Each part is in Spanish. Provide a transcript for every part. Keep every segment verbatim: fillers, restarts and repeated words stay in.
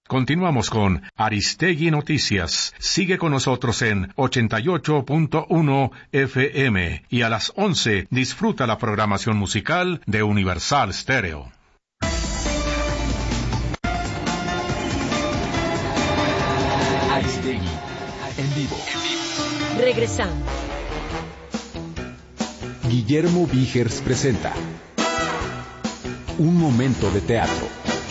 Continuamos con Aristegui Noticias. Sigue con nosotros en ochenta y ocho punto uno F M y a las once disfruta la programación musical de Universal Stereo. Aristegui, en vivo. Regresamos. Guillermo Vigers presenta Un momento de teatro.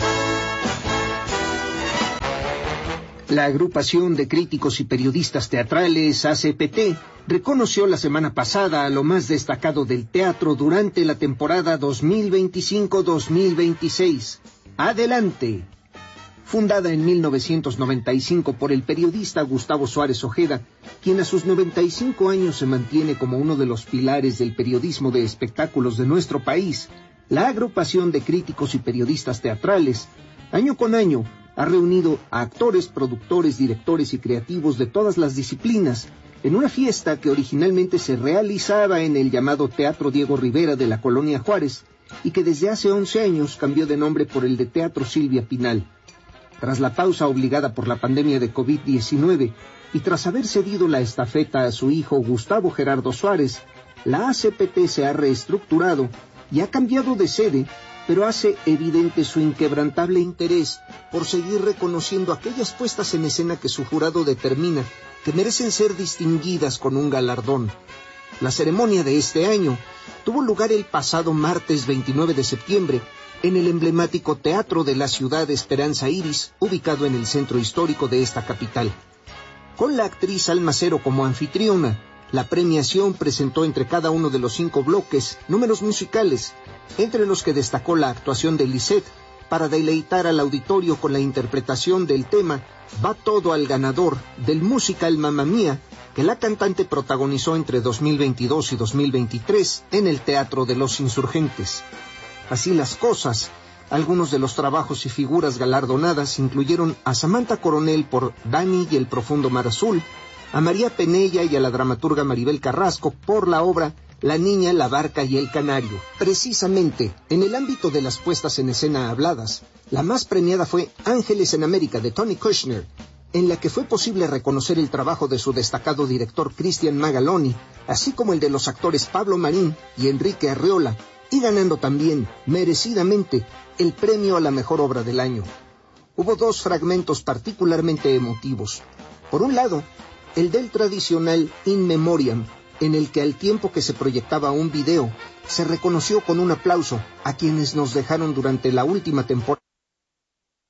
La agrupación de críticos y periodistas teatrales A C P T reconoció la semana pasada a lo más destacado del teatro durante la temporada dos mil veinticinco dos mil veintiséis. Adelante. Fundada en mil novecientos noventa y cinco por el periodista Gustavo Suárez Ojeda, quien a sus noventa y cinco años se mantiene como uno de los pilares del periodismo de espectáculos de nuestro país, la agrupación de críticos y periodistas teatrales, año con año, ha reunido a actores, productores, directores y creativos de todas las disciplinas en una fiesta que originalmente se realizaba en el llamado Teatro Diego Rivera de la Colonia Juárez y que desde hace once años cambió de nombre por el de Teatro Silvia Pinal. Tras la pausa obligada por la pandemia de COVID diecinueve y tras haber cedido la estafeta a su hijo Gustavo Gerardo Suárez, la A C P T se ha reestructurado y ha cambiado de sede, pero hace evidente su inquebrantable interés por seguir reconociendo aquellas puestas en escena que su jurado determina que merecen ser distinguidas con un galardón. La ceremonia de este año tuvo lugar el pasado martes veintinueve de septiembre en el emblemático Teatro de la Ciudad Esperanza Iris, ubicado en el centro histórico de esta capital. Con la actriz Alma Cero como anfitriona, la premiación presentó entre cada uno de los cinco bloques números musicales, entre los que destacó la actuación de Lisette para deleitar al auditorio con la interpretación del tema Va todo al ganador del musical Mamma Mía, que la cantante protagonizó entre dos mil veintidós y dos mil veintitrés en el Teatro de los Insurgentes. Así las cosas, algunos de los trabajos y figuras galardonadas incluyeron a Samantha Coronel por Dani y el profundo mar azul, a María Penella y a la dramaturga Maribel Carrasco por la obra La niña, la barca y el canario. Precisamente, en el ámbito de las puestas en escena habladas, la más premiada fue Ángeles en América de Tony Kushner, en la que fue posible reconocer el trabajo de su destacado director Cristian Magaloni, así como el de los actores Pablo Marín y Enrique Arriola, y ganando también, merecidamente, el premio a la mejor obra del año. Hubo dos fragmentos particularmente emotivos. Por un lado, el del tradicional In Memoriam, en el que al tiempo que se proyectaba un video, se reconoció con un aplauso a quienes nos dejaron durante la última temporada